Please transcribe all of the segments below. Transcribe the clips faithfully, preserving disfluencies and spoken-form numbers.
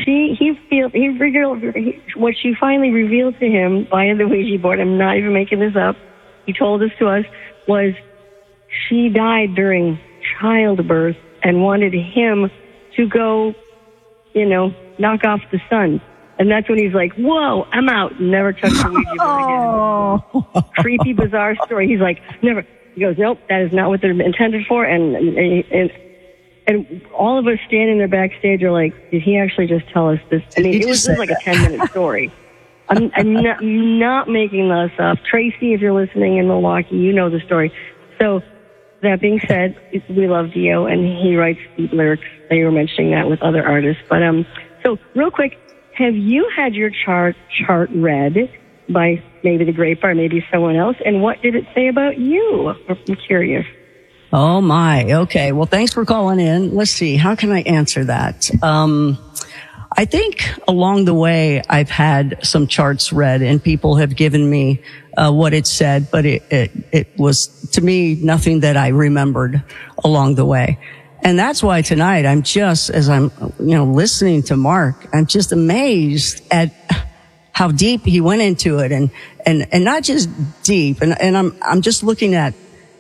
she, he feels, he revealed, he, what she finally revealed to him via the Ouija board, I'm not even making this up, he told this to us, was she died during childbirth and wanted him to go, you know, knock off the sun. And that's when he's like, whoa, I'm out. Never touch the Ouija board again. Oh. Creepy, bizarre story. He's like, never. He goes, nope, that is not what they're intended for. And, and, and, and all of us standing there backstage are like, did he actually just tell us this? I mean, it was just like that? a ten-minute story. I'm, I'm not, not making this up. Tracy, if you're listening in Milwaukee, you know the story. So that being said, we love Dio, and he writes deep lyrics. You were mentioning that with other artists. But um, so real quick, have you had your chart chart read by maybe the Great Bear, maybe someone else? And what did it say about you? I'm curious. Oh, my. Okay. Well, thanks for calling in. Let's see. How can I answer that? Um, I think along the way, I've had some charts read and people have given me uh, what it said, but it, it, it was, to me, nothing that I remembered along the way. And that's why tonight I'm just, as I'm, you know, listening to Mark, I'm just amazed at how deep he went into it, and, and, and not just deep. And, and I'm, I'm just looking at,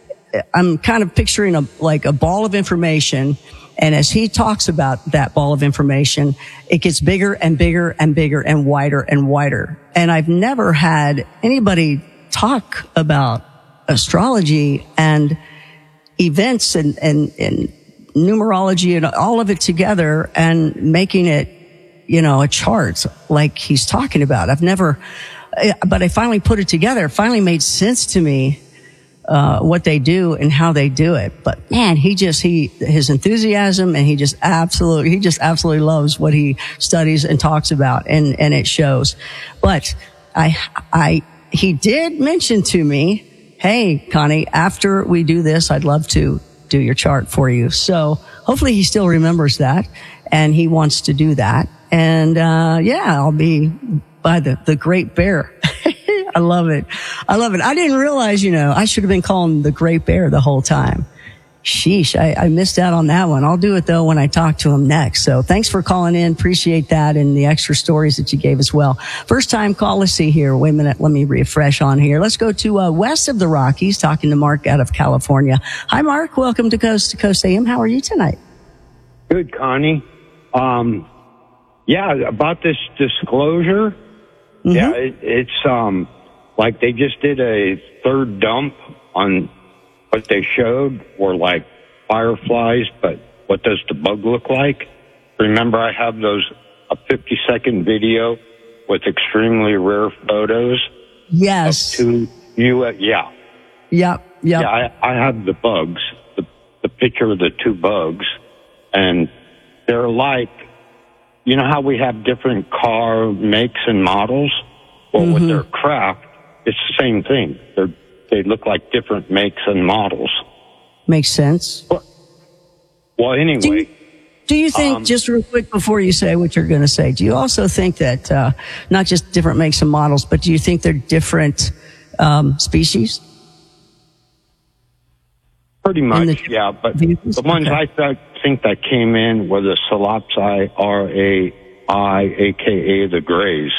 I'm kind of picturing a, like a ball of information. And as he talks about that ball of information, it gets bigger and bigger and bigger and wider and wider. And I've never had anybody talk about astrology and events and, and, and numerology and all of it together and making it, you know, a chart like he's talking about. I've never, but I finally put it together. It finally made sense to me, uh, what they do and how they do it. But man, he just, he, his enthusiasm, and he just absolutely, he just absolutely loves what he studies and talks about, and, and it shows. But I, I, he did mention to me, hey, Connie, after we do this, I'd love to do your chart for you. So hopefully he still remembers that and he wants to do that. And, uh, yeah, I'll be by the, the Great Bear. I love it. I love it. I didn't realize, you know, I should have been calling the Great Bear the whole time. Sheesh, I, I missed out on that one. I'll do it though when I talk to him next. So thanks for calling in. Appreciate that, and the extra stories that you gave as well. First time call. Let's see here. Wait a minute. Let me refresh on here. Let's go to uh, west of the Rockies, talking to Mark out of California. Hi, Mark. Welcome to Coast to Coast A M. How are you tonight? Good, Connie. Um, yeah, about this disclosure. Mm-hmm. Yeah, it, it's um like they just did a third dump on what they showed were like fireflies, but what does the bug look like? Remember, I have those, a fifty second video with extremely rare photos. Yes. Of two, you, uh, yeah. Yep, yep. Yeah, I, I have the bugs, the, the picture of the two bugs, and they're like, you know how we have different car makes and models? Well, mm-hmm. with their craft, it's the same thing. They're They look like different makes and models. Makes sense. Well, well anyway. Do you, do you think, um, just real quick before you say what you're going to say, do you also think that, uh, not just different makes and models, but do you think they're different, um, species? Pretty much, the, yeah. But the ones okay. I th- think that came in were the Solopsi R A I, a k a the Greys.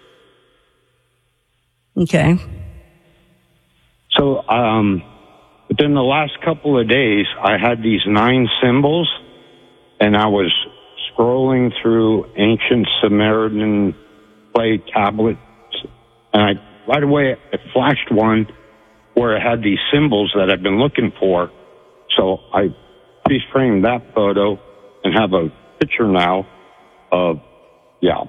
Okay. So, um, within the last couple of days, I had these nine symbols, and I was scrolling through ancient Sumerian clay tablets, and I, right away, it flashed one where it had these symbols that I've been looking for. So I pre-framed that photo and have a picture now of, yeah.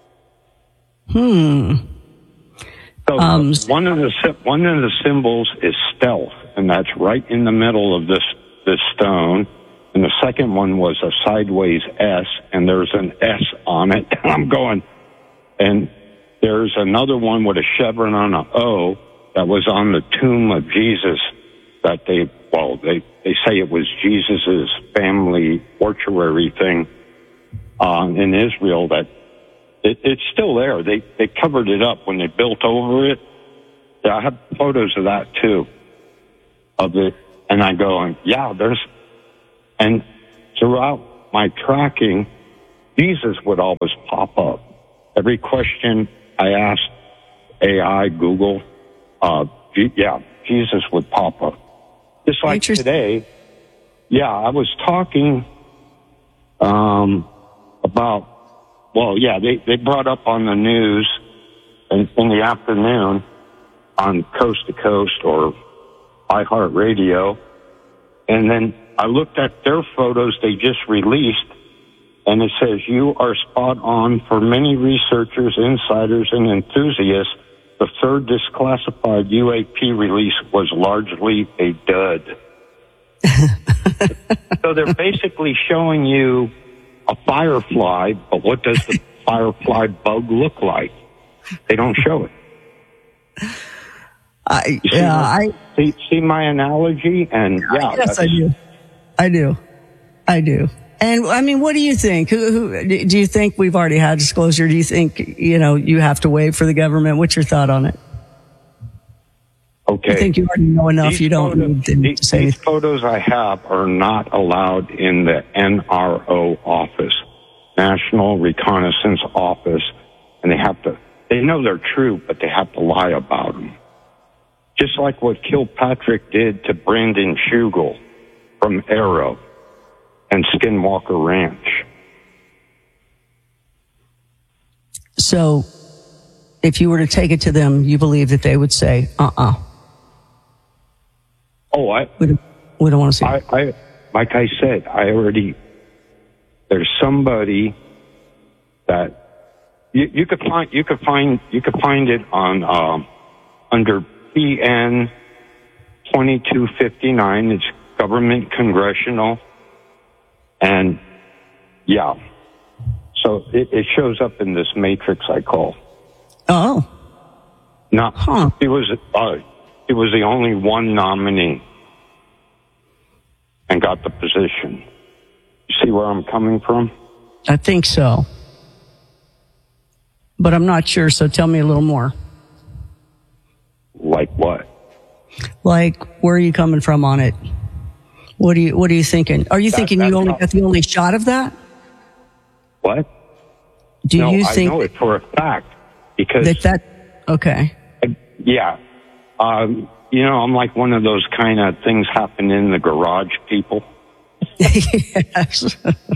Hmm. So um, one of the one of the symbols is stealth, and that's right in the middle of this this stone. And the second one was a sideways S, and there's an S on it. And I'm going, and there's another one with a chevron on an O that was on the tomb of Jesus. That they well they they say it was Jesus's family mortuary thing uh, in Israel that. It, it's still there. They they covered it up when they built over it. Yeah, I have photos of that too, of it. And I go, yeah, there's, and throughout my tracking, Jesus would always pop up. Every question I asked A I, Google, uh, G- yeah, Jesus would pop up. Just like today, yeah, I was talking um, about, well, yeah, they, they brought up on the news in, in the afternoon on Coast to Coast or iHeartRadio, and then I looked at their photos they just released, and it says, you are spot on. For many researchers, insiders, and enthusiasts, the third disclassified U A P release was largely a dud. So they're basically showing you a firefly, but what does the firefly bug look like? They don't show it. I, yeah, my, I see, see my analogy, and yeah, yes, I do, I do, I do. And I mean, what do you think? Who, who, do you think we've already had disclosure? Do you think, you know, you have to wait for the government? What's your thought on it? Okay. I think you already know enough. These you don't photos, need to these, say these photos I have are not allowed in the N R O office, National Reconnaissance Office, and they have to, they know they're true, but they have to lie about them. Just like what Kilpatrick did to Brendan Shugel from Arrow and Skinwalker Ranch. So, if you were to take it to them, you believe that they would say, uh-uh. Oh, I... We don't, we don't want to see I, it. I, like I said, I already... There's somebody that... You, you could find, you could find, you could find it on, um, under P N twenty-two fifty-nine. It's government congressional. And, yeah. So it, it shows up in this matrix I call. Oh. No, huh. he was, uh, he was the only one nominee and got the position. You see where I'm coming from? I think so. But I'm not sure, so tell me a little more. Like what? Like, where are you coming from on it? What are you, what are you thinking? Are you that, thinking you only got the only shot of that? What? Do no, you think I know it for a fact because that that, okay. Uh, yeah. Um, you know, I'm like one of those kind of things happen in the garage people. Yes.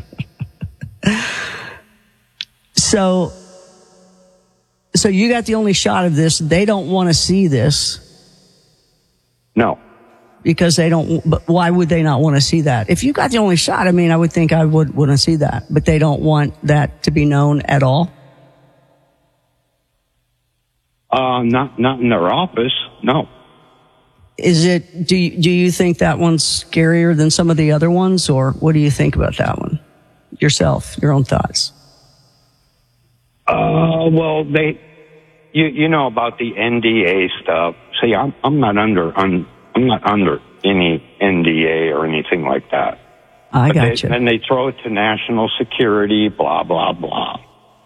So, so you got the only shot of this. They don't want to see this. No. Because they don't, but why would they not want to see that? If you got the only shot, I mean, I would think I would want to see that, but they don't want that to be known at all. Uh, not, not in their office. No. Is it, do you, do you think that one's scarier than some of the other ones, or what do you think about that one? Yourself, your own thoughts. Uh, well, they, you, you know about the N D A stuff. See, I'm, I'm not under, I'm, I'm not under any N D A or anything like that. I but got they, you. And they throw it to national security, blah, blah, blah.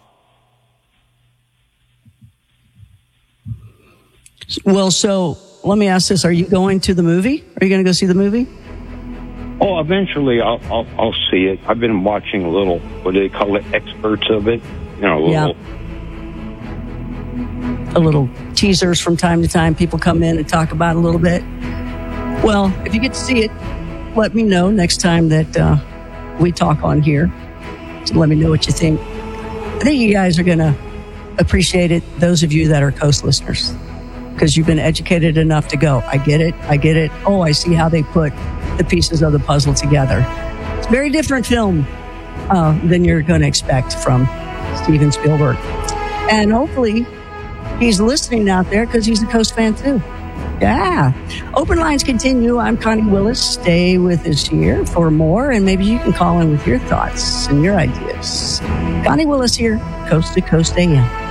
Well, so let me ask this. Are you going to the movie? Are you going to go see the movie? Oh, eventually I'll, I'll, I'll see it. I've been watching a little, what do they call it, experts of it? You know, a little. Yeah. A little teasers from time to time. People come in and talk about it a little bit. Well, if you get to see it, let me know next time that uh, we talk on here. So let me know what you think. I think you guys are going to appreciate it, those of you that are Coast listeners, because you've been educated enough to go, I get it, I get it. Oh, I see how they put the pieces of the puzzle together. It's a very different film uh, than you're going to expect from Steven Spielberg. And hopefully he's listening out there because he's a Coast fan too. Yeah. Open lines continue. I'm Connie Willis. Stay with us here for more, and maybe you can call in with your thoughts and your ideas. Connie Willis here, Coast to Coast A M.